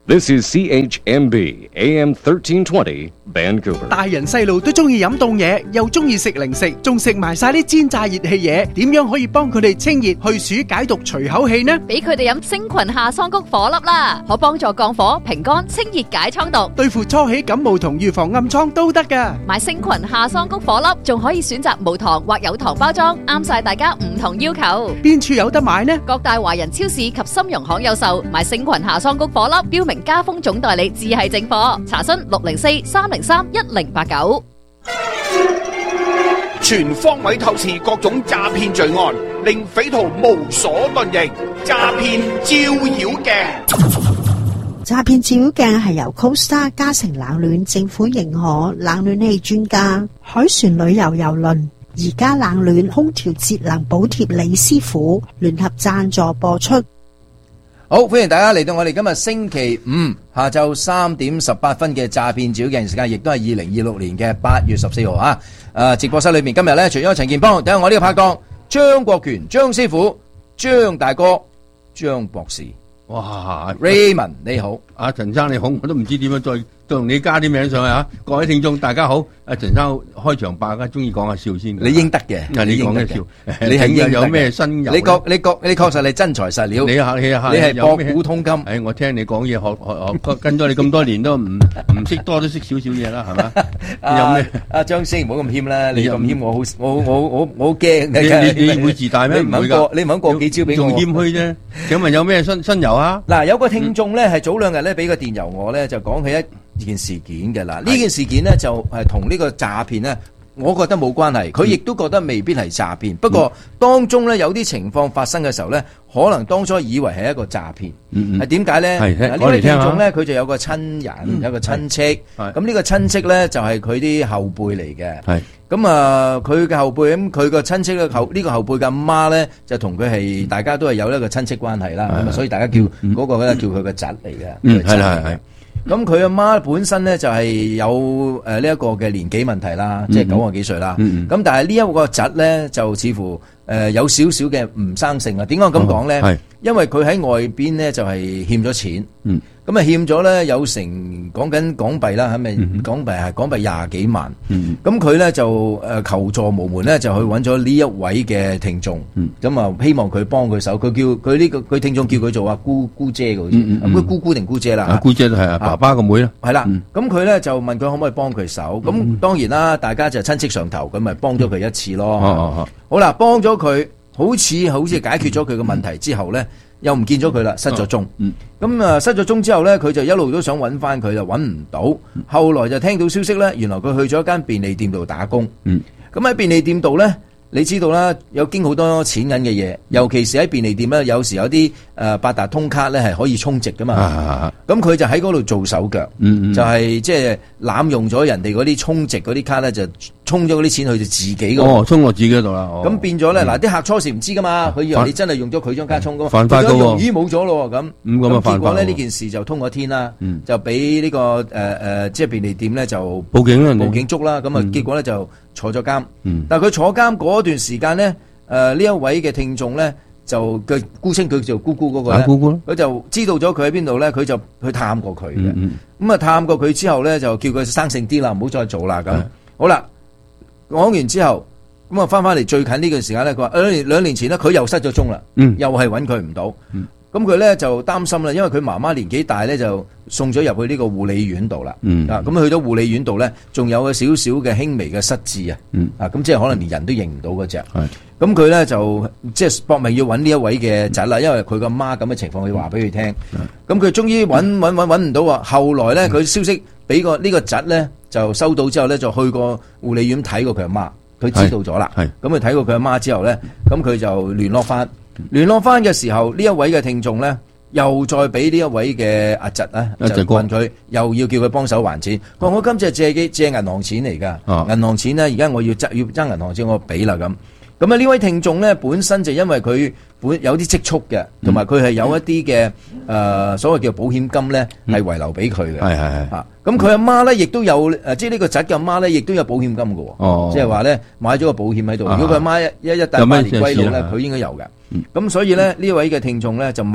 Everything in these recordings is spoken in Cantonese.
This is CHMB AM 1320 Vancouver。 大人細路都中意飲凍嘢，又中意食零食，仲食埋晒啲煎炸熱氣嘢，點樣可以幫佢哋清熱去暑解毒除口氣呢？ 俾佢哋飲星群夏桑菊火粒啦，可幫助降火、平肝、清熱解瘡毒， 對付初起感冒同預防暗瘡都得㗎。 買星群夏桑菊火粒，仲可以選擇無糖或有糖包裝，啱晒大家唔同要求。 邊處有得買呢？ 各大華人超市及深融行有售。買星群夏桑菊火粒，標明家豐總代理，自係正貨。查詢604-303-1089。 全方位透視各種詐騙罪案，令匪徒無所遁形。詐騙照妖鏡。 詐騙照妖鏡係由 Costa 嘉誠冷暖政府認可冷暖氣專家海船旅遊郵輪而家冷暖空調節能補貼李師傅聯合贊助播出。 好，歡迎大家嚟到我哋今日星期五下晝3點18分嘅詐騙照妖鏡時間，亦都係2026年嘅8月14號啊！直播室裏面今日咧，除咗陳健邦，等下我呢個拍檔張國權、張師傅、張大哥、張博士。 哇 Raymond 你好， 阿陳生你好，我都唔知點樣再同你加啲名上去啊！各位聽眾大家好，阿陳生開場白啊，中意講下笑先。 你應得嘅， 你講嘅笑， 你係應有咩新油？ 你確實你真材實料，你係博古通今。 誒，我聽你講嘢學跟咗你咁多年都唔識多都識少少嘢啦，係嘛？有咩？ 阿張師唔好咁謙啦，你咁謙我好驚嘅。 你會自大咩？唔會㗎， 你唔肯過幾招俾我。 仲謙虛啫。請問有咩新油啊？ 嗱，有個聽眾咧係早兩日咧俾個電郵我咧，就講起一件事件嘅啦。呢件事件咧就係同呢個詐騙咧，我覺得冇關係。佢亦都覺得未必係詐騙。不過當中咧有啲情況發生嘅時候咧，可能當初以為係一個詐騙。係點解咧？呢位聽眾咧，佢就有個親人，有個親戚。咁呢個親戚咧就係佢啲後輩嚟嘅。係咁啊，佢嘅後輩咁，佢個親戚呢個後輩嘅阿媽咧，就同佢係大家都係有一個親戚關係啦。咁啊，所以大家叫嗰個咧叫佢個侄嚟嘅。係啦，係。咁佢阿媽本身咧就係有呢一個嘅年紀問題啦，即係90幾歲啦。咁但係呢一個侄咧就似乎有少少嘅唔生性啊。點解咁講咧？因為佢喺外邊咧就係欠咗錢。咁啊欠咗咧有成講緊港幣啦，係咪港幣20幾萬？咁佢咧就求助無門咧，就去揾咗呢一位嘅聽眾。咁啊希望佢幫佢手。佢聽眾叫佢做阿姑姐嘅，好似姑姑定姑姐啦。 姑姐都係阿爸爸個妹啦。係啦。咁佢咧就問佢可唔可以幫佢手？咁當然啦，大家就親戚上頭，咁咪幫咗佢一次咯。好啦，幫咗佢，好似解決咗佢嘅問題之後咧，又唔見咗佢啦，失咗蹤。咁啊，失咗蹤之後咧，佢就一路都想揾翻佢，就揾唔到。後來就聽到消息咧，原來佢去咗一間便利店度打工。咁喺便利店度咧，你知道啦，有經好多錢銀嘅嘢，尤其是喺便利店咧，有時有啲八達通卡咧係可以充值噶嘛。咁佢就喺嗰度做手腳，就係即係濫用咗人哋嗰啲充值嗰啲卡咧，就充咗嗰啲錢去自己嗰度。 充落自己嗰度啦。 咁變咗咧，嗱啲客初時唔知噶嘛，佢以為你真係用咗佢張卡充噶嘛， 犯法噶喎。 咦冇咗咯咁， 咁結果咧呢件事就通咗天啦，就俾呢個即係便利店咧就報警捉啦。咁啊結果咧就坐咗監。但係佢坐監嗰段時間咧，呢一位嘅聽眾咧就佢姑稱佢做姑姑嗰個咧，佢就知道咗佢喺邊度咧，佢就去探過佢嘅。咁啊探過佢之後咧，就叫佢生性啲啦，唔好再做啦咁。好啦，講完之後，咁啊翻嚟最近呢段時間咧，佢話兩年前咧佢又失咗蹤啦，又係揾佢唔到。咁佢咧就擔心啦，因為佢媽媽年紀大咧，就送咗入去呢個護理院度啦。咁去到護理院度咧，仲有少少嘅輕微嘅失智啊。咁即係可能連人都認唔到嗰隻。咁佢咧就即係搏命要揾呢一位嘅仔啦，因為佢個媽咁嘅情況，佢話俾佢聽。咁佢終於揾唔到啊！後來咧，佢消息俾呢個侄咧就收到之後咧，就去過護理院睇過佢阿媽，佢知道咗啦。咁佢睇過佢阿媽之後咧，咁佢就聯絡翻嘅時候，呢一位嘅聽眾咧，又再俾呢一位嘅阿侄咧，就問佢，又要叫佢幫手還錢。佢話我今次係借銀行錢嚟㗎，銀行錢咧，而家我要爭銀行錢，我俾啦咁。咁啊呢位聽眾咧，本身就因為佢有啲積蓄嘅，同埋佢係有一啲嘅所謂叫保險金咧，係遺留俾佢嘅。係咁佢阿媽咧，亦都有即係呢個侄嘅阿媽咧，亦都有保險金嘅喎。即係話咧買咗個保險喺度。如果佢阿媽一大百年歸老咧，佢應該有嘅。咁所以咧呢位嘅聽眾咧就問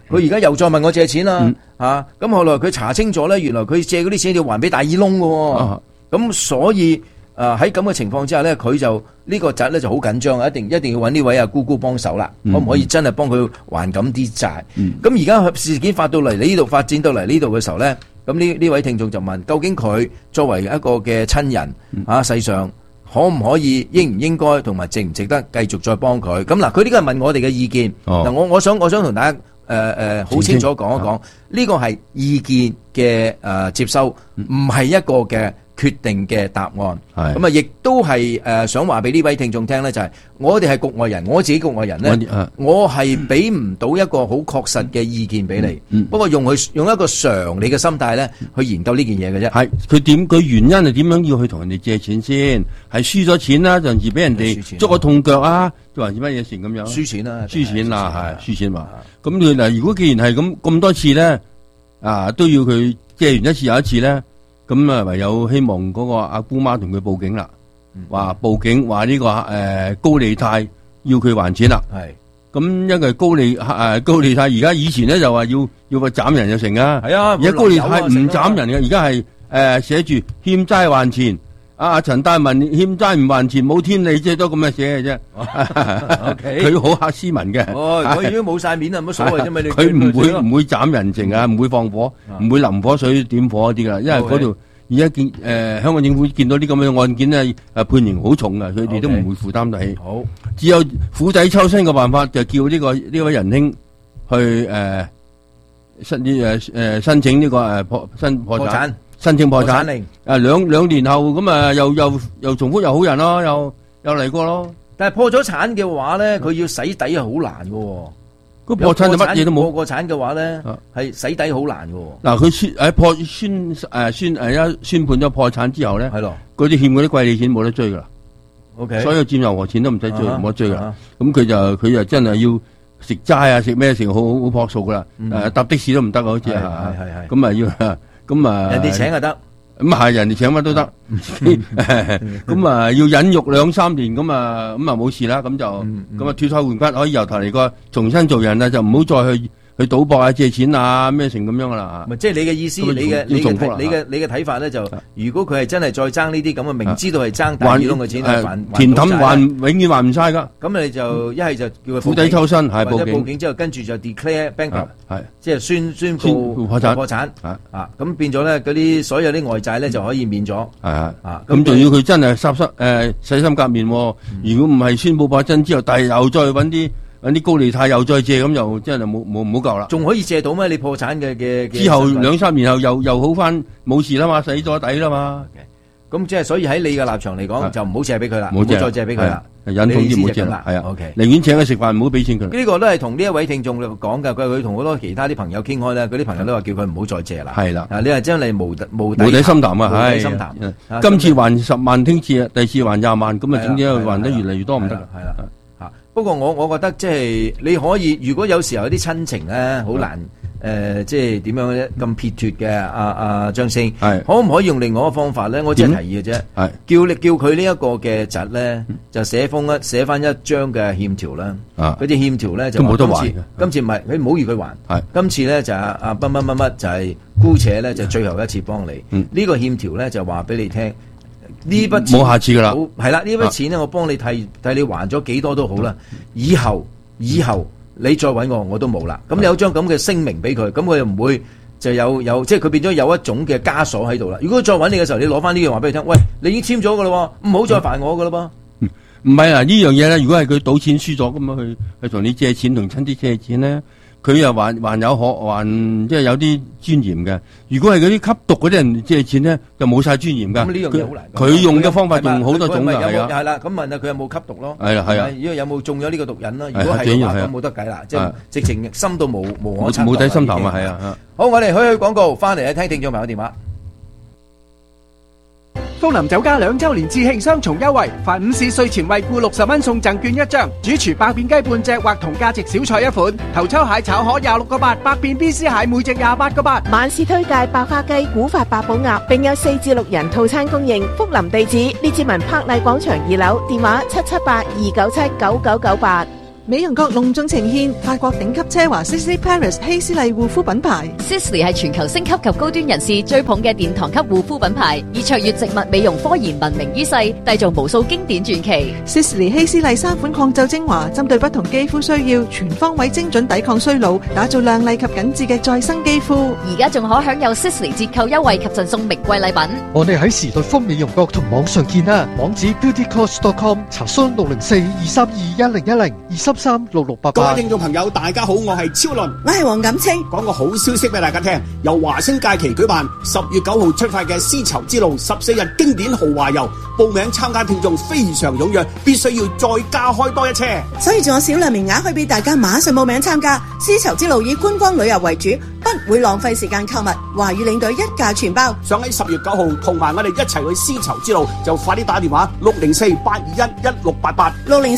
佢而家又再問我借錢啦，咁後來佢查清楚咧，原來佢借嗰啲錢要還俾大耳窿嘅，咁所以喺咁嘅情況之下咧，佢就呢個侄咧就好緊張，一定要揾呢位阿姑姑幫手啦，可唔可以真係幫佢還咁啲債？咁而家事件發展到嚟呢度嘅時候咧，咁呢位聽眾就問，究竟佢作為一個嘅親人世上可唔可以應唔應該同埋值唔值得繼續再幫佢？咁嗱，佢呢個係問我哋嘅意見。嗱，我想同大家好清楚講一講，呢個係意見嘅接收，唔係一個嘅決定嘅答案。咁啊，亦都係想話俾呢位聽眾聽咧，就係我哋係局外人，我自己局外人咧，我係俾唔到一個好確實嘅意見俾你。不過用一個常理嘅心態咧去研究呢件嘢嘅啫。 係佢原因係點樣要去同人哋借錢先？係輸咗錢啦，甚至俾人哋捉個痛腳啊，還是乜嘢事咁樣？輸錢啦，輸錢嘛。咁你嗱，如果既然係咁多次咧，都要佢借完一次又一次咧。咁啊，唯有希望嗰個阿姑媽同佢報警啦，話報警話呢個高利貸要佢還錢啦。係咁，因為高利貸而家以前咧就話要個斬人就成啊。係啊，而家高利貸唔斬人嘅，而家係寫住欠債還錢。阿陳大文欠債唔還錢冇天理，即係都咁樣寫嘅啫。佢好黑斯文嘅。 佢已經冇晒面啦，乜所謂啫嘛？ 佢唔會斬人情啊，唔會放火，唔會淋火水點火嗰啲噶啦。因為嗰度而家見香港政府見到啲咁嘅案件咧，判刑好重噶，佢哋都唔會負擔得起。好，只有釜底抽薪嘅辦法，就叫呢位仁兄去申請呢個破產。申請破產令，兩年後咁啊，又重複又好人咯，又嚟過咯。 但係破咗產嘅話咧，佢要洗底係好難嘅。 個破產就乜嘢都冇。 破過產嘅話咧，係洗底好難嘅。 嗱，佢宣判咗破產之後咧，係咯，嗰啲欠嗰啲貴利錢冇得追噶啦。OK，所有佔任何錢都唔使追，冇得追噶。咁佢就真係要食齋啊，食咩食好樸素噶啦。搭的士都唔得，好似係。咁啊要。咁啊， 人哋請就得， 咁係人哋請乜都得，咁啊要忍辱2-3年，咁啊冇事啦，咁就咁啊脫胎換骨，可以由頭嚟過，重新做人啦，就唔好再去賭博啊、借錢啊咩成咁樣噶啦。 即係你嘅意思，你嘅睇法咧就，如果佢係真係再爭呢啲咁嘅，明知道係爭大耳窿嘅錢， 填氹還永遠還唔晒噶。 咁你就一係就叫佢釜底抽薪，係報警之後，跟住就 declare bankrupt，即係宣布破產。咁變咗咧，嗰啲所有啲外債咧就可以免咗。 咁仲要佢真係洗心革面。如果唔係宣布破產之後，但係又再揾啲高利貸又再借，咁又真係冇好夠啦。 仲可以借到咩？你破產嘅之後2-3年後又好翻，冇事啦嘛，洗咗底啦嘛。 咁即係所以喺你嘅立場嚟講，就唔好借俾佢啦，唔好再借俾佢啦。 忍痛啲唔好借啦。係啊，OK，寧願請佢食飯，唔好俾錢佢。 呢個都係同呢一位聽眾講㗎，佢同好多其他啲朋友傾開咧，嗰啲朋友都話叫佢唔好再借啦。係啦，你係真係無底深潭啊！無底深潭。 今次還10萬，聽次第次還20萬，咁啊，總之還得越嚟越多唔得。 係啦。不過我覺得即係你可以，如果有時候有啲親情咧好難即係點樣咧咁撇脱嘅阿張生，可唔可以用另外一個方法咧？我只係提議嘅啫，叫佢呢一個嘅侄咧就寫翻一張嘅欠條啦。嗰啲欠條咧就冇得還。今次唔係，你唔好預佢還。今次咧就阿乜就係姑且咧就最後一次幫你。呢個欠條咧就話俾你聽。呢筆錢冇下次噶啦， 係啦，呢筆錢咧，我幫你替你還咗幾多都好啦。以後你再搵我都冇啦。咁有張咁嘅聲明俾佢，咁佢又唔會就有即係佢變咗有一種嘅枷鎖喺度啦。如果佢再搵你嘅時候，你攞翻呢樣話俾佢聽，喂，你已經簽咗噶啦，唔好再煩我噶啦噃。 唔係啊，呢樣嘢咧，如果係佢賭錢輸咗咁樣去同你借錢，同親戚借錢咧。佢又還即係有啲尊嚴嘅。如果係嗰啲吸毒嗰啲人借錢咧，就冇晒尊嚴㗎。咁呢樣嘢好難。佢用嘅方法仲好多種㗎，係啊。係啦，咁問下佢有冇吸毒咯？係啊。如果有冇中咗呢個毒癮咯？如果係嘅話，咁冇得計啦。即係直情深到無可測度。冇底深潭啊，係啊。好，我哋去廣告，翻嚟聽聽眾朋友電話。 福林酒家2周年致慶雙重優惠，凡午市稅前惠顧60蚊送贈券1張，主廚白變雞半隻或同價值小菜1款，頭抽蟹炒河26個8，百變 BC 蟹每隻28個8。 晚市推介白花雞、古法八寶鴨，並有4至6人套餐供應。福林地址：列治文柏麗廣場2樓，電話778-297-9998。 美容閣隆重呈獻法國頂級奢華 Sisley Paris 希斯麗護膚品牌。 Sisley 係全球星級及高端人士追捧嘅殿堂級護膚品牌，以卓越植物美容科研聞名於世，締造無數經典傳奇。 Sisley 希斯麗3款抗皺精華，針對不同肌膚需要，全方位精準抵抗衰老，打造亮麗及緊緻嘅再生肌膚。 而家仲可享有 Sisley 折扣優惠及贈送名貴禮品。 我哋喺時代豐美容閣同網上見啦，網址 beautycost.com， 查詢604-232-1010、233-6688。 各位聽眾朋友，大家好，我係超倫， 我係黃錦清。 講個好消息俾大家聽，由華星假期舉辦10月9號出發嘅絲綢之路14日經典豪華遊，報名參加聽眾非常踴躍，必須要再加開多一車， 所以仲有少量名額可以俾大家馬上報名參加。絲綢之路以觀光旅遊為主，不會浪費時間購物，華語領隊一價全包。 想喺10月9號同埋我哋一齊去絲綢之路，就快啲打電話604-821-1688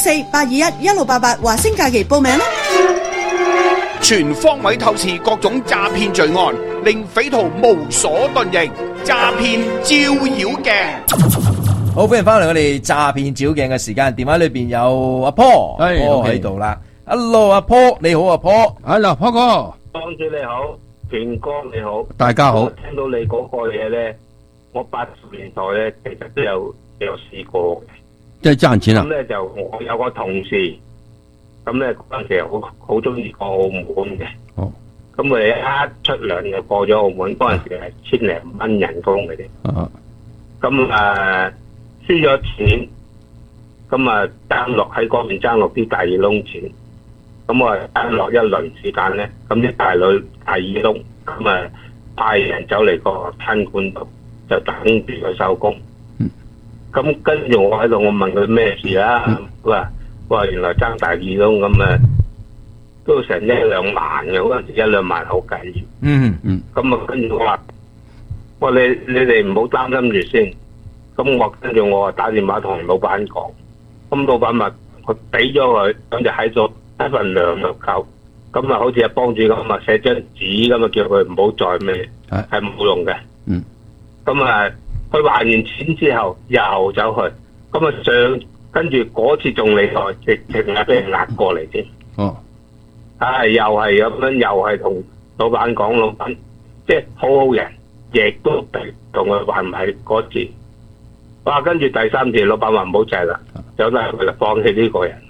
604-821-1688華星假期報名啦！ 全方位透視各種詐騙罪案，令匪徒無所遁形。詐騙照妖鏡， 好，歡迎翻嚟我哋詐騙照鏡嘅時間，電話裏邊有阿坡，喺度啦。Hello， 阿坡，你好，阿坡。 Hello， 坡哥。 當主你好，田哥你好， 大家好。 聽到你嗰個嘢咧，我80年代咧，其實都有試過嘅。 即係賺錢啊！ 咁咧就我有個同事，咁咧嗰陣時好中意過澳門嘅。哦。咁佢哋一出糧就過咗澳門，嗰陣時係1000零蚊人工嘅啫。咁輸咗錢，咁爭落喺嗰邊爭落啲大耳窿錢。咁我爭落一輪時間咧，咁啲大耳窿咁派人走嚟個餐館度，就等住佢收工。咁跟住我喺度，我問佢咩事啦？佢話原來爭大耳窿咁都成1-2萬嘅，嗰陣時1-2萬好緊要。咁跟住我話你哋唔好擔心住先。咁跟住我打電話同老闆講，咁老闆咪佢俾咗佢，咁就喺度一份糧就夠。咁好似阿幫主咁寫張紙咁叫佢唔好再咩，係冇用嘅。咁佢還完錢之後又走去，咁跟住嗰次仲厲害，直情係俾人呃過嚟添。又係咁樣，又係同老闆講，老闆即係好好人，亦都同佢還唔係嗰次。哇！跟住第3次，老闆話唔好制啦，有得佢就放棄呢個人。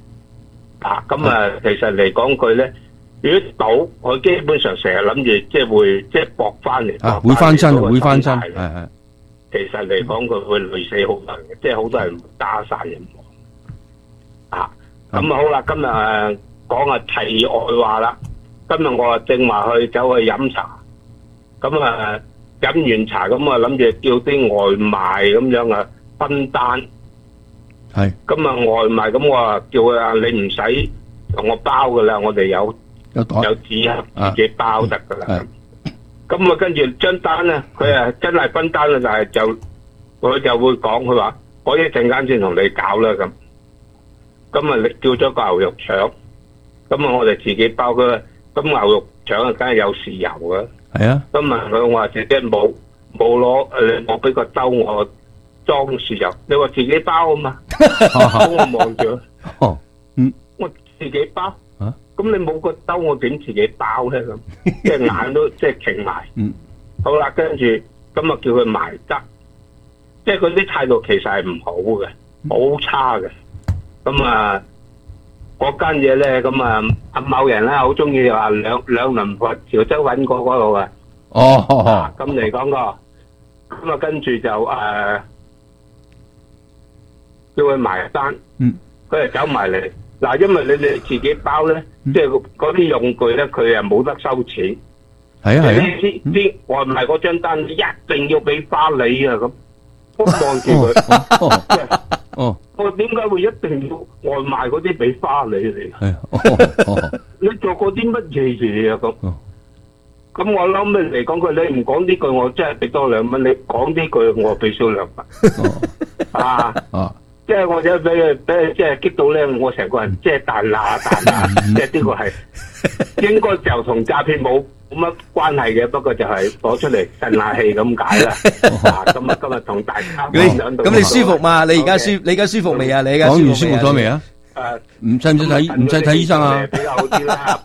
其實嚟講句咧，如果賭，佢基本上成日諗住即係會即係搏翻嚟， 會翻身，會翻身。係。 其實嚟講，佢會累死好多人嘅，即係好多人打晒人。咁好啦，今日講下題外話啦。今日我正話走去飲茶，咁飲完茶咁諗住叫啲外賣咁樣分單。係。咁外賣咁我叫佢你唔使同我包噶啦，我哋有紙盒自己包得噶啦。咁跟住張單咧，佢真係分單啦，但係佢就會講佢話我一陣間先同你搞啦咁。咁叫咗個牛肉腸，咁我哋自己包佢。咁牛肉腸梗係有豉油嘅。係啊。咁問佢，我話自己冇攞，你冇俾個兜我裝豉油，你話自己包啊嘛。咁我望住。我自己包。咁你冇個兜，我點自己包咧？咁即係眼都即係傾埋。好啦，跟住咁叫佢埋得，即係佢啲態度其實係唔好嘅，好差嘅。咁嗰間嘢咧，阿某人咧好中意話兩輪佛潮州揾過嗰度嘅。咁嚟講過，咁跟住就叫佢埋單。佢就走埋嚟。嗱，因為你哋自己包咧，即係嗰啲用具咧，佢冇得收錢。係啊係啊。啲外賣嗰張單一定要俾花你啊咁。我望住佢。我點解會一定要外賣嗰啲俾花你嚟？你做過啲乜嘢嘢啊咁？咁我諗咩嚟講佢？你唔講呢句，我真係俾多2蚊；你講呢句，我俾少2蚊。即係我真係俾即係激到咧，我成個人即係彈下，即係呢個係應該就同詐騙冇乜關係嘅，不過就係攞出嚟呻下氣咁解啦。咁今日同大家分享到。 咁你舒服嘛？你而家舒服未啊？你而家講完舒服咗未啊？ 唔使睇醫生啊？ 比較好啲啦，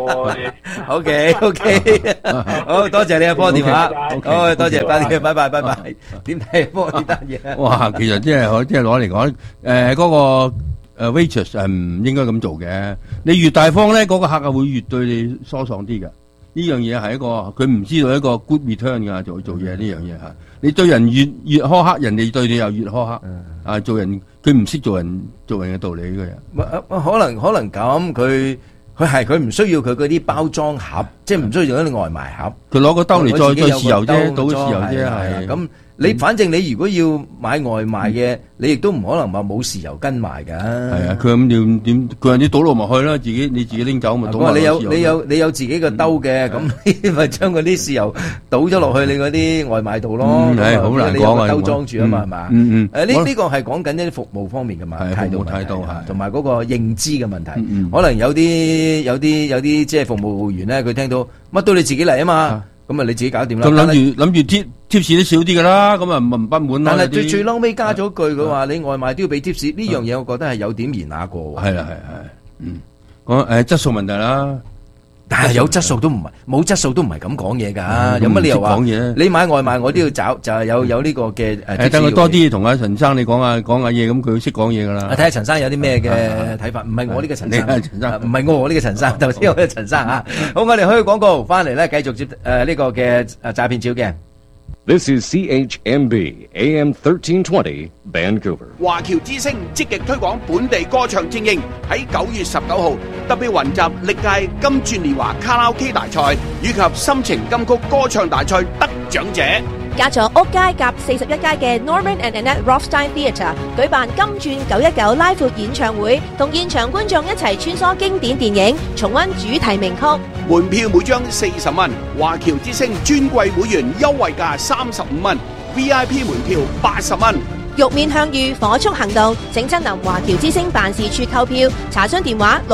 OK，好多謝你阿波電話，好多謝，拜拜。點睇波呢單嘢？ 哇，其實即係攞嚟講，嗰個waitress 係唔應該咁做嘅。你越大方咧，嗰個客啊會越對你疏爽啲嘅。呢樣嘢係一個佢唔知道一個 good return 噶，做嘢呢樣嘢吓。你對人越苛刻，人哋對你又越苛刻。啊，做人佢唔識做人嘅道理呢個人。 可能咁，佢唔需要佢嗰啲包裝盒，即係唔需要用啲外賣盒。 佢攞個兜嚟再豉油啫，倒豉油啫，係咁。 反正你如果要買外賣嘅，你亦都唔可能話冇豉油跟埋㗎。 係啊，佢咁點？佢話你倒落埋去啦，你自己拎走咪倒落豉油。 你有自己個兜嘅，咁你咪將嗰啲豉油倒咗落去你嗰啲外賣度咯。 係好難講啊， 兜裝住啊嘛，係嘛？呢個係講緊一啲服務方面嘅嘛態度同埋嗰個認知嘅問題。可能有啲即係服務員咧，佢聽到乜都你自己嚟啊嘛。咁啊，你自己搞掂啦。 咁諗住貼士都少啲噶啦，咁啊唔不滿啦。 但係最嬲尾加咗句，佢話你外賣都要俾貼士，呢樣嘢我覺得係有點兒那過。 係啦，講質素問題啦。 但係有質素都唔係，冇質素都唔係咁講嘢㗎。有乜理由話你買外賣我都要找，就係有呢個嘅等佢多啲同阿陳生你講下嘢，咁佢識講嘢㗎啦。 睇下陳生有啲咩嘅睇法，唔係我呢個陳生，唔係我呢個陳生，頭先我嘅陳生嚇。好，我哋去廣告翻嚟咧，繼續接呢個嘅詐騙照鏡。 This is CHMB AM 1320 Vancouver。 華僑之星積極推廣本地歌唱精英，喺9月19號特別雲集歷屆金鑽年華卡拉 OK 大賽以及心情金曲歌唱大賽得獎者。 加咗屋街夾41街嘅 Norman and Annette Rothstein Theatre 舉辦金鑽919拉闊演唱會，同現場觀眾一齊穿梭經典電影，重溫主題名曲。 門票每張40蚊，華僑之星尊貴會員優惠價35蚊 ，VIP 門票80蚊。 玉面向隅，火速行動，請親臨華僑之星辦事處購票，查詢電話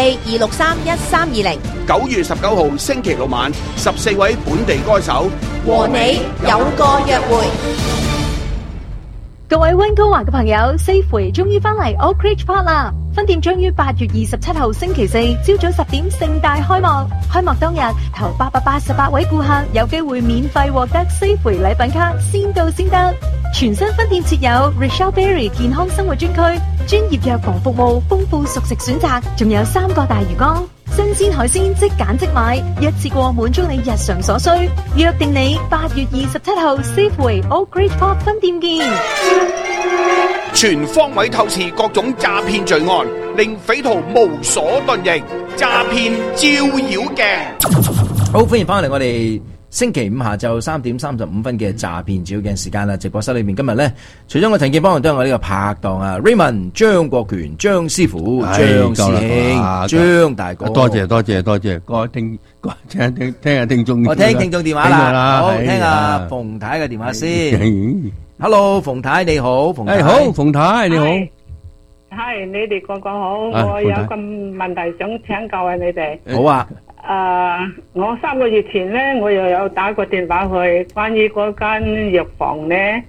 604-263-1320。 9月19號星期六晚，14位本地歌手和你有個約會。 各位溫哥華嘅朋友 ，Safeway 終於返嚟 Oak Ridge Park 啦！分店將於8月27號星期四朝早10點盛大開幕。開幕當日，頭888位顧客有機會免費獲得 Safeway 禮品卡，先到先得。全新分店設有 Rochelle Berry 健康生活專區，專業藥房服務，豐富熟食選擇，仲有3個大魚缸。新鮮海鮮即揀即買，一次過滿足你日常所需。約定你8月27號 Safeway Oak Ridge Park 分店見。 全方位透視各種詐騙罪案，令匪徒無所遁形。詐騙照妖鏡。 好，歡迎翻嚟我哋星期五下晝3點35分嘅詐騙照妖鏡時間啦！直播室裏面今日咧，除咗我陳建邦，都係我呢個拍檔啊 Raymond 張國權張師傅張師兄張大哥。 多謝，各位聽下聽眾。 我聽聽眾電話啦，好聽下馮太嘅電話先。Hello， 馮太你好，馮太。 好，馮太你好。 係，你哋個好，我有個問題想請教下你哋。 好啊。 我3個月前咧，我又有打過電話去，關於嗰間藥房咧，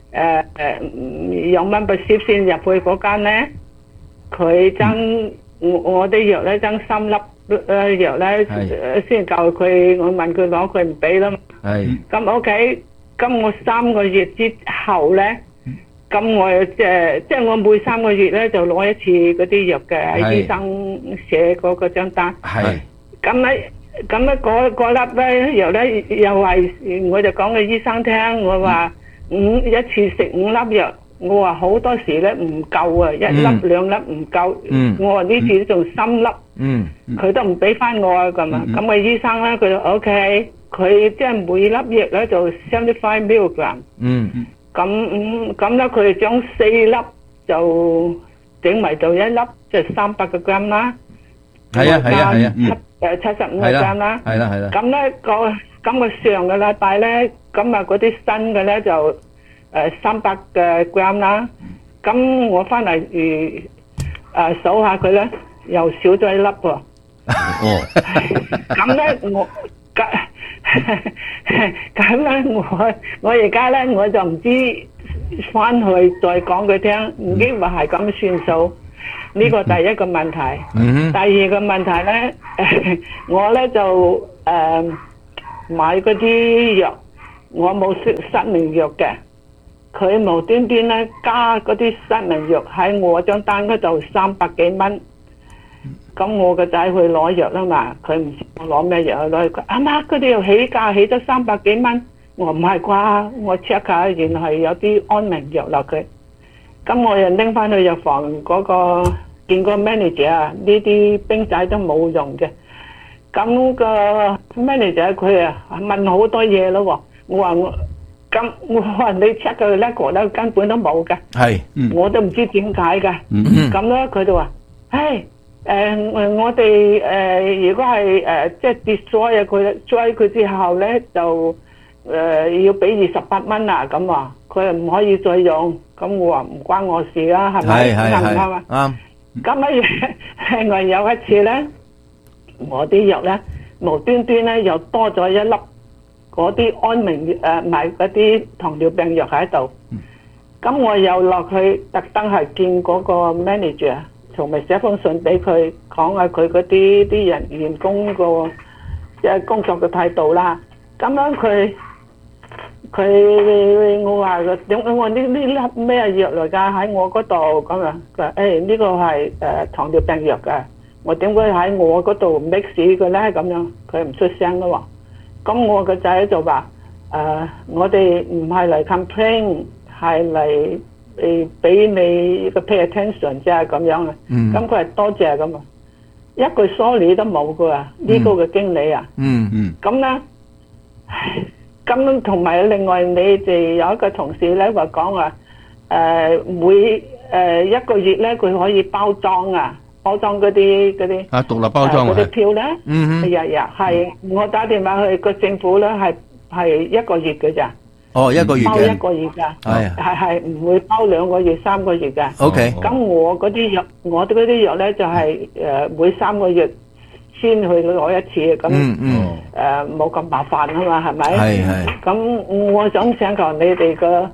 用 membership 先入去嗰間咧，佢將我啲藥咧，將3粒藥咧，先夠佢，我問佢攞，佢唔俾啦嘛。係。咁 OK，咁我3個月之後咧，咁我即係我每3個月咧就攞一次嗰啲藥嘅，醫生寫嗰張單。係。咁咧嗰粒咧藥咧又係，我就講俾醫生聽，我話一次食5粒藥，我話好多時咧唔夠啊，1粒2粒唔夠，我話呢次仲3粒，佢都唔俾翻我啊咁啊，咁個醫生咧佢就 OK，佢即係每粒藥咧就75 milligram，咁咧佢就將4粒就整埋做1粒，即係300個 gram 啦。係啊。75個 gram 啦，係啦。咁咧個上個禮拜咧，咁啊嗰啲新嘅咧就300個 gram 啦。咁我翻嚟數下佢咧，又少咗1粒喎。哦。咁咧我而家咧我就唔知翻去再講佢聽，唔知話係咁算數。 呢個第一個問題。第二個問題咧，我咧就買嗰啲藥，我冇失眠藥嘅，佢無端端咧加嗰啲失眠藥喺我張單嗰度300幾蚊。咁我個仔去攞藥啦嘛，佢唔知我攞咩藥去攞，佢阿媽嗰啲藥起價起咗300幾蚊，我唔係啩，我 check 下原來係有啲安眠藥落佢，咁我又拎翻去藥房嗰個見個 manager 啊，呢啲冰仔都冇用嘅，咁個 manager 佢啊問好多嘢咯，我話你 check 個 record 咧根本都冇嘅，係，我都唔知點解嘅，咁咧佢就話，我哋如果係即係 destroy 佢之後咧，就要俾28蚊啊咁啊，佢唔可以再用。咁我話唔關我事啦，係咪？啱唔啱啊？啱。咁另外有一次咧，我啲藥咧無端端咧又多咗一粒嗰啲安眠藥唔係嗰啲糖尿病藥喺度。咁我又落去特登係見嗰個 manager。同埋寫封信俾佢講下佢嗰啲員工個即係工作嘅態度啦。咁樣我話點解我呢粒咩藥嚟㗎喺我嗰度咁啊？佢話呢個係糖尿病藥㗎，我點會喺我嗰度 mix 嘅咧？咁樣佢唔出聲咯喎。咁我個仔就話我哋唔係嚟 complain， 係嚟俾你個 pay attention 啫咁樣啊，咁佢係多謝咁啊，一句 sorry 都冇噶啊，呢個嘅經理啊，咁咧，咁同埋另外你哋有一個同事咧話講話，每一個月咧佢可以包裝嗰啲獨立包裝嗰啲票咧，日係我打電話去個政府咧係一個月嘅咋。 一個月嘅， 包一個月㗎，係唔會包2個月、3個月嘅。OK。咁我嗰啲藥咧就係每3個月先去攞一次，咁冇咁麻煩啊嘛，係咪？係。咁我想請求你哋嘅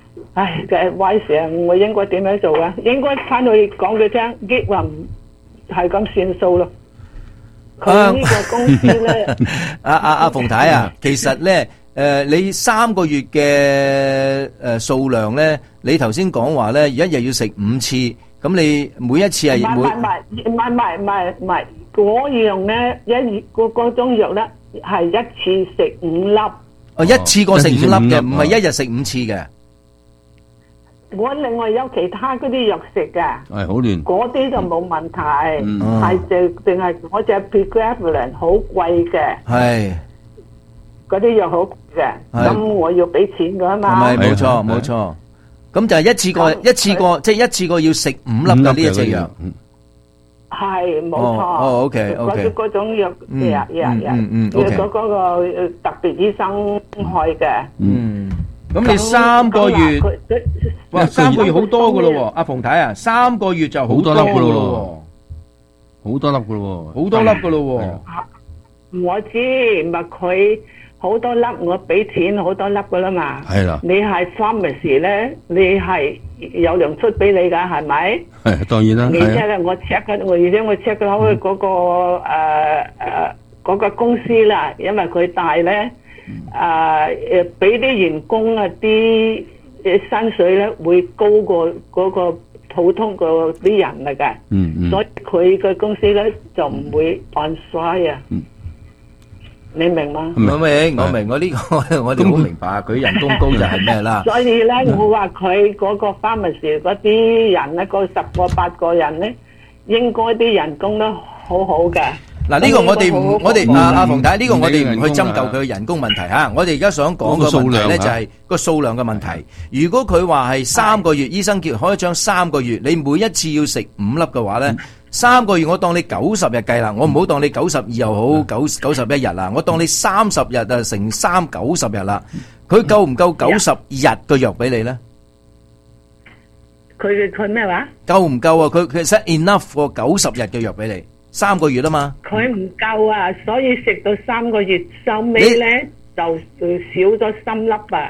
advice，我應該點樣做啊？應該翻去講佢聽，抑或唔係咁算數咯？佢呢個公司咧， 阿馮太啊，其實咧。你3個月嘅數量咧，你頭先講話咧，一日要食5次，咁你每一次係唔係，嗰樣咧嗰種藥咧係一次食5粒。 一次過食5粒嘅，唔係一日食5次嘅。 我另外有其他嗰啲藥食嘅， 係好亂。 嗰啲就冇問題，係淨係嗰隻 Pregabalin 好貴嘅。係。嗰啲藥好貴嘅，咁我要俾錢㗎嘛。 係冇錯冇錯，咁就係一次過，即係一次過要食5粒嘅呢一隻藥。 係冇錯。 OK。 嗰種藥嗰個特別醫生開嘅。 咁你3個月，哇，3個月好多㗎咯喎，阿馮太啊，3個月就好多粒㗎咯喎， 好多粒㗎咯喎， 好多粒㗎咯喎。 我知，唔係佢。好多粒，我俾錢好多粒噶啦嘛。係啦。你係 pharmacy 咧，你係有糧出俾你噶，係咪？ 係當然啦。 而且咧，我 check 咗嗰個嗰個公司啦，因為佢大咧，俾啲員工啊啲薪水咧會高過嗰個普通嗰啲人嚟嘅。所以佢嘅公司咧就唔會按衰啊。你明嗎？ 我明，我呢個我哋好明白，佢人工高就係咩啦。 所以咧，我話佢嗰個 pharmacy 嗰啲人咧，嗰10個8個人咧，應該啲人工都好好嘅。 嗱，呢個我哋阿馮太，呢個我哋唔去針灸佢嘅人工問題嚇。我哋而家想講個問題咧，就係個數量嘅問題。如果佢話係3個月，醫生叫開張3個月，你每一次要食5粒嘅話咧。3個月我當你90日計啦，我唔好當你92又好91日啦，我當你30日啊，乘3 90日啦，佢夠唔夠90日嘅藥俾你咧？ 佢咩話？ 夠唔夠啊？佢 set enough 過90日嘅藥俾你，3個月啊嘛。 佢唔夠啊，所以食到3個月收尾咧就少咗3粒啊。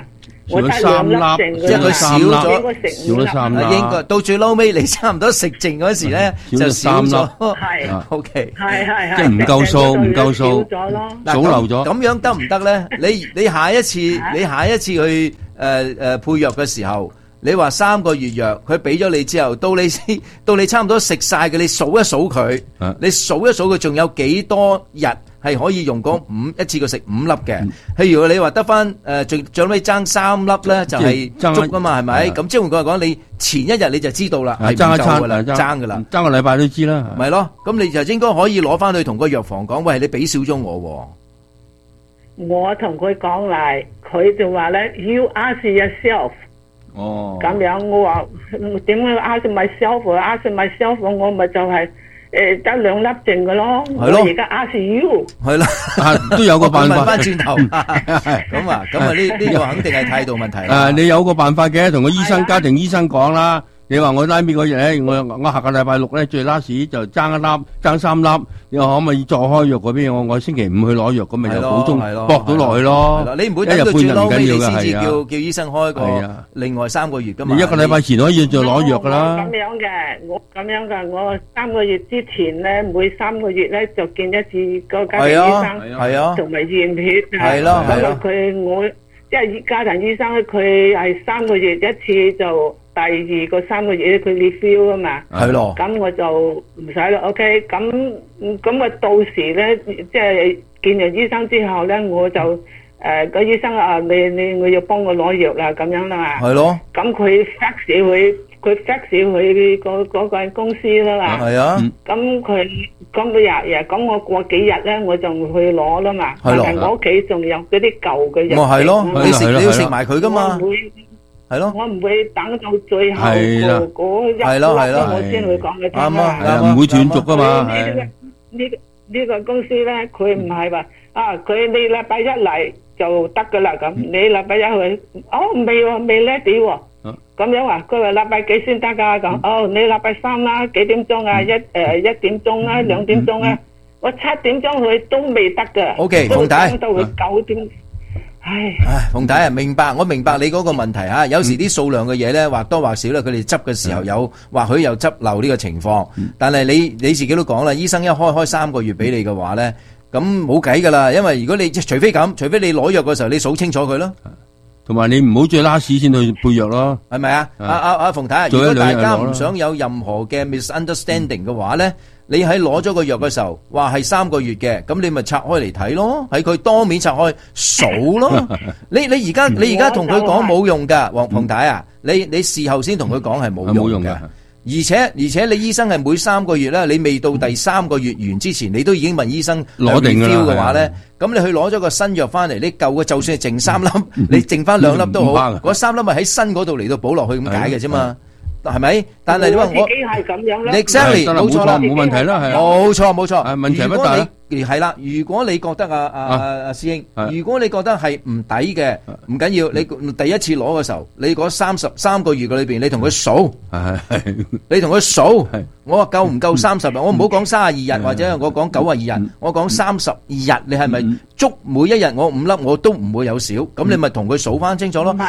我得2粒剩， 即係佢少咗 3粒， 應該到最撈尾，你差唔多食剩嗰時咧就少咗。 係 ，OK， 係， 即係唔夠數， 少咗咯。 數漏咗。 咁樣得唔得咧？你下一次去配藥嘅時候，你話3個月藥，佢俾咗你之後，到你差唔多食晒嘅，你數一數佢，你數一數佢仲有幾多日係可以用嗰一次過食5粒嘅。譬如你話得翻最尾爭3粒咧，就係足啊嘛，係咪？咁即係換句話講，你前一日你就知道啦，係唔夠噶啦，爭噶啦， 爭個禮拜都知啦。 咪咯，咁你就應該可以攞翻去同個藥房講，喂，你俾少咗我。 我同佢講嚟，佢就話咧 ，You ask yourself。哦，咁樣我話點解 ask myself？ask myself， 我咪就係得2粒剩嘅咯。係咯，我而家 ask you。係啦， 都有個辦法。 問翻轉頭，咁啊呢個肯定係態度問題啦。 你有個辦法嘅，同個醫生、家庭醫生講啦。你話我拉尾嗰日咧，我下個禮拜6咧最 last 就爭3粒，你話可唔可以再開藥嗰邊？我星期5去攞藥，咁咪又補充搏到落去咯。 你唔會等到最撈尾你先至叫醫生開個另外3個月噶嘛？ 你1個禮拜前可以再攞藥噶啦。 咁樣嘅，我3個月之前咧，每3個月咧就見一次個家庭醫生，係啊，同埋驗血。係咯，我即係家庭醫生咧，佢係3個月一次就。第2個3個月佢 review 啊嘛，係咯，咁我就唔使啦。OK， 咁我到時咧，即係見完醫生之後咧，我就個醫生啊，你我要幫我攞藥啦，咁樣啦嘛，係咯。咁佢 fax 佢嗰間公司啦嘛，係啊。咁佢咁我過幾日咧，我就去攞啦嘛。係咯，但係我屋企仲有嗰啲舊嘅藥。 係咯，你要食埋佢噶嘛。係咯， 我唔會等到最後嗰一粒我先會講嘅啫嘛。 唔會斷續噶嘛。 呢個公司咧，佢唔係話佢你禮拜1嚟就得噶啦咁。你禮拜1去，未 ready 喎。咁樣啊？佢話禮拜幾先得噶咁？你禮拜3啦，幾點鐘啊？1點鐘啊，2點鐘啊？我7點鐘去都未得噶。 OK，馮太。 到佢9點。唉， 馮太啊，我明白你嗰個問題吓，有時啲數量嘅嘢咧，或多或少咧，佢哋執嘅時候或許有執漏呢個情況，但係你自己都講啦，醫生一開3個月俾你嘅話咧，咁冇計噶啦，因為如果你除非你攞藥嘅時候，你數清楚佢咯，同埋你唔好最 last 先去配藥咯，係咪啊？阿馮太，如果大家唔想有任何嘅 misunderstanding 嘅話咧。你喺攞咗個藥嘅時候，話係3個月嘅，咁你咪拆開嚟睇咯，喺佢當面拆開數咯。你而家同佢講冇用噶，馮太啊，你事後先同佢講係冇用噶。而且你醫生係每3個月咧，你未到第3個月完之前，你都已經問醫生攞定嘅話咧，咁你去攞咗個新藥翻嚟，你舊嘅就算係剩3粒，你剩翻2粒都好，嗰3粒咪喺新嗰度嚟到補落去咁解嘅啫嘛。係咪？但係你話我自己係咁樣啦。 Exactly，冇錯啦， 冇問題啦，係。 冇錯。 問題不大啦。 係啦，如果你覺得阿師兄，如果你覺得係唔抵嘅，唔緊要。你第一次攞嘅時候，你嗰33個月嘅裏邊，你同佢數，你同佢數。我話夠唔夠30日？我唔好講32日，或者我講92日，我講32日。你係咪足每一日我5粒我都唔會有少？咁你咪同佢數翻清楚咯。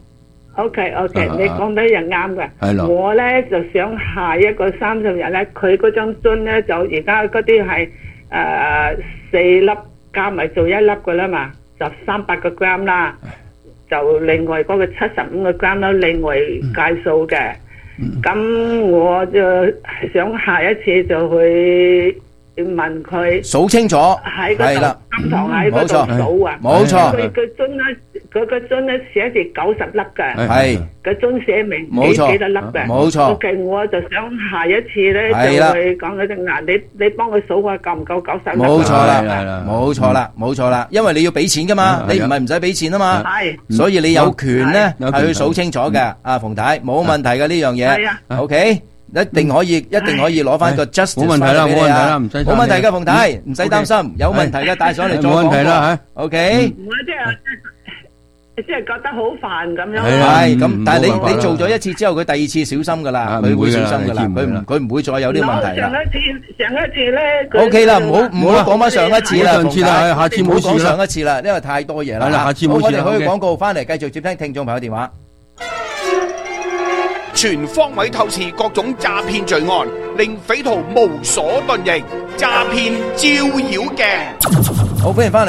OK， 你講得又啱嘅。我咧就想下一個30日咧，佢嗰張樽咧就而家嗰啲係4粒加埋做1粒嘅啦嘛，就300個 gram 啦，就另外嗰個75個 gram 啦，另外計數嘅。咁我就想下一次就去問佢數清楚， 喺嗰度監堂喺嗰度數啊， 冇錯。 佢個樽咧。佢個樽咧寫住90粒嘅， 係個樽寫明幾多粒嘅， 冇錯。 OK，我就想下一次咧就去講嗰隻牙，你幫佢數下夠唔夠90粒？ 冇錯啦，冇錯啦，因為你要俾錢噶嘛，你唔係唔使俾錢啊嘛，係，所以你有權咧係去數清楚嘅。阿馮太冇問題嘅呢樣嘢，OK，一定可以攞翻個 justice 冇問題啦，冇問題嘅馮太，唔使擔心，有問題嘅帶上嚟再講。冇問題啦，吓 ，OK。 即係覺得好煩咁樣。 係咁，但係你做咗一次之後，佢第二次小心噶啦，佢會小心噶啦，佢唔會再有呢個問題啦。 上一次咧 ，OK 啦，唔好講翻上一次啦， 上次啦，下次冇事啦。 講上一次啦，因為太多嘢啦。 下次冇事啦。 好，我哋去廣告翻嚟，繼續接聽聽眾朋友電話。 全方位透視各種詐騙罪案，令匪徒無所遁形，詐騙照妖鏡。 好，歡迎翻嚟。